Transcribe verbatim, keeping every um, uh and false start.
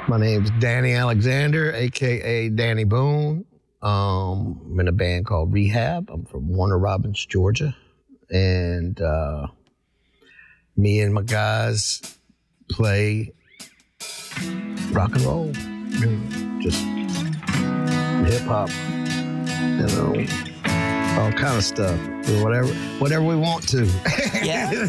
My name's Danny Alexander, a k a. Danny Boone. Um, I'm in a band called Rehab. I'm from Warner Robins, Georgia. And uh, me and my guys play rock and roll. Just hip-hop, you know, all kind of stuff. Whatever, whatever we want to. Yeah.